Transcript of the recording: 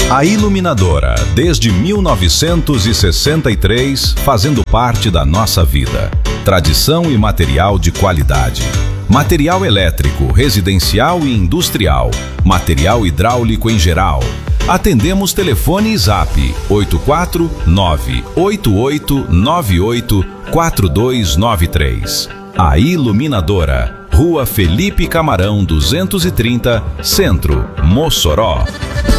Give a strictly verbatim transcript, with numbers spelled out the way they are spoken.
A Iluminadora, desde mil novecentos e sessenta e três, fazendo parte da nossa vida. Tradição e material de qualidade. Material elétrico, residencial e industrial. Material hidráulico em geral. Atendemos telefone e zap oito quatro nove oito oito nove oito quatro dois nove três. A Iluminadora, Rua Felipe Camarão duzentos e trinta, Centro, Mossoró.